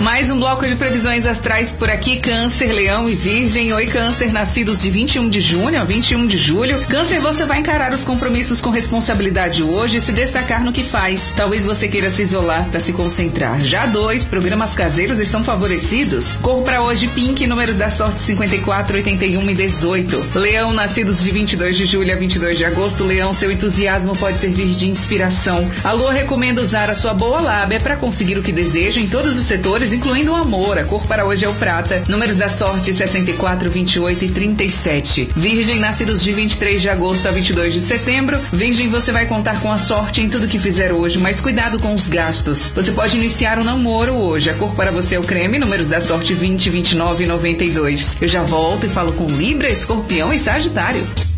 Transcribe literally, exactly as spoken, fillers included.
Mais um bloco de previsões astrais por aqui. Câncer, Leão e Virgem. Oi, Câncer, nascidos de vinte e um de junho a vinte e um de julho. Câncer, você vai encarar os compromissos com responsabilidade hoje e se destacar no que faz. Talvez você queira se isolar para se concentrar. Já dois, programas caseiros estão favorecidos. Cor para hoje, pink, números da sorte cinquenta e quatro, oitenta e um e dezoito. Leão, nascidos de vinte e dois de julho a vinte e dois de agosto. Leão, seu entusiasmo pode servir de inspiração. A Lua recomenda usar a sua boa lábia para conseguir o que deseja em todos os setores, incluindo o amor. A cor para hoje é o prata. Números da sorte sessenta e quatro, vinte e oito e trinta e sete. Virgem, nascidos de vinte e três de agosto a vinte e dois de setembro. Virgem, você vai contar com a sorte em tudo que fizer hoje, mas cuidado com os gastos. Você pode iniciar um namoro hoje. A cor para você é o creme. Números da sorte vinte, vinte e nove e noventa e dois. Eu já volto e falo com Libra, Escorpião e Sagitário.